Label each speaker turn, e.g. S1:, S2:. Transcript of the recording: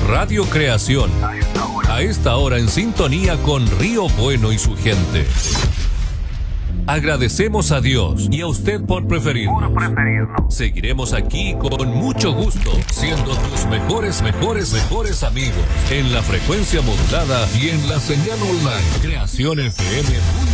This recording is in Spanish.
S1: Radio Creación. A esta hora en sintonía con Río Bueno y su gente. Agradecemos a Dios y a usted por preferirnos. Seguiremos aquí con mucho gusto, siendo tus mejores amigos en la frecuencia modulada y en la señal online. Creación FM.